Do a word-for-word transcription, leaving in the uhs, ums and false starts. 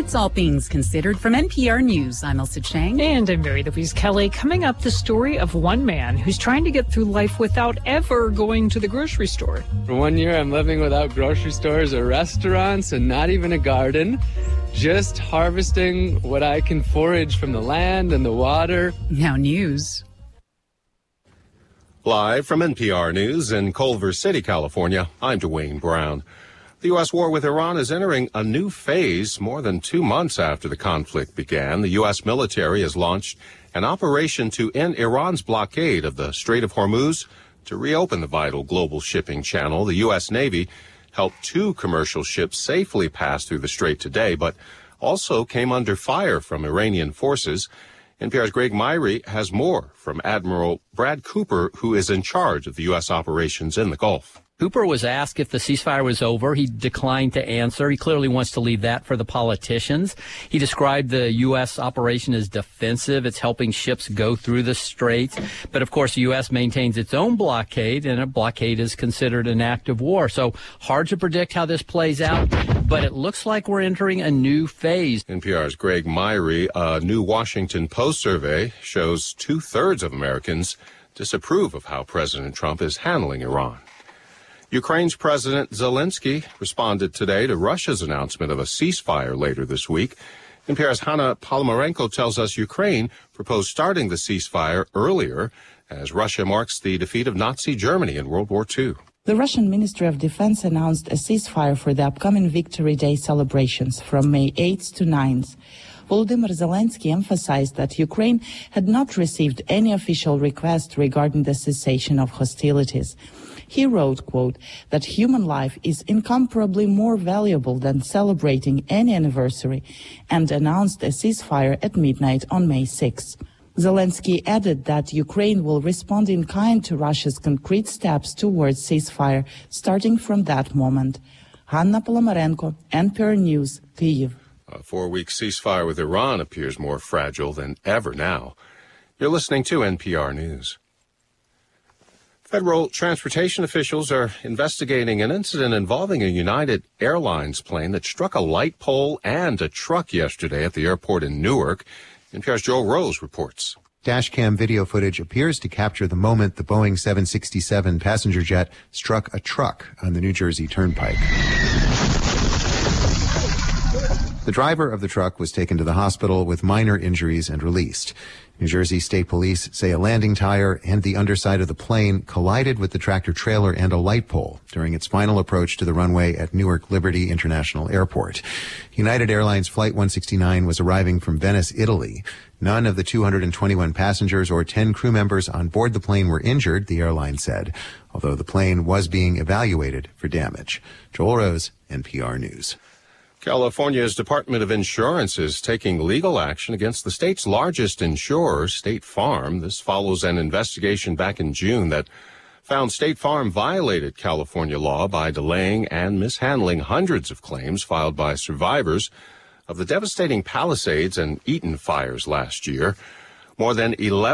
It's All Things Considered from N P R News. I'm Elsa Chang. And I'm Mary Louise Kelly. Coming up, the story of one man who's trying to get through life without ever going to the grocery store. For one year, I'm living without grocery stores or restaurants and not even a garden. Just harvesting what I can forage from the land and the water. Now news. Live from N P R News in Culver City, California, I'm Dwayne Brown. The U S war with Iran is entering a new phase. More than two months after the conflict began, the U S military has launched an operation to end Iran's blockade of the Strait of Hormuz to reopen the vital global shipping channel. The U S Navy helped two commercial ships safely pass through the strait today, but also came under fire from Iranian forces. N P R's Greg Myrie has more from Admiral Brad Cooper, who is in charge of the U S operations in the Gulf. Cooper was asked if the ceasefire was over. He declined to answer. He clearly wants to leave that for the politicians. He described the U S operation as defensive. It's helping ships go through the straits. But, of course, the U S maintains its own blockade, and a blockade is considered an act of war. So hard to predict how this plays out, but it looks like we're entering a new phase. N P R's Greg Myrie. A new Washington Post survey shows two-thirds of Americans disapprove of how President Trump is handling Iran. Ukraine's President Zelensky responded today to Russia's announcement of a ceasefire later this week. N P R's Hanna Palomarenko tells us Ukraine proposed starting the ceasefire earlier as Russia marks the defeat of Nazi Germany in World War Two. The Russian Ministry of Defense announced a ceasefire for the upcoming Victory Day celebrations from May eighth to ninth. Volodymyr Zelensky emphasized that Ukraine had not received any official request regarding the cessation of hostilities. He wrote, quote, that human life is incomparably more valuable than celebrating any anniversary, and announced a ceasefire at midnight on May sixth. Zelensky added that Ukraine will respond in kind to Russia's concrete steps towards ceasefire, starting from that moment. Hanna Polomarenko, N P R News, Kyiv. A four-week ceasefire with Iran appears more fragile than ever now. You're listening to N P R News. Federal transportation officials are investigating an incident involving a United Airlines plane that struck a light pole and a truck yesterday at the airport in Newark. N P R's Joel Rose reports. Dashcam video footage appears to capture the moment the Boeing seven sixty-seven passenger jet struck a truck on the New Jersey Turnpike. The driver of the truck was taken to the hospital with minor injuries and released. New Jersey State Police say a landing tire and the underside of the plane collided with the tractor trailer and a light pole during its final approach to the runway at Newark Liberty International Airport. United Airlines Flight one sixty-nine was arriving from Venice, Italy. None of the two hundred twenty-one passengers or ten crew members on board the plane were injured, the airline said, although the plane was being evaluated for damage. Joel Rose, N P R News. California's Department of Insurance is taking legal action against the state's largest insurer, State Farm. This follows an investigation back in June that found State Farm violated California law by delaying and mishandling hundreds of claims filed by survivors of the devastating Palisades and Eaton fires last year. More than eleven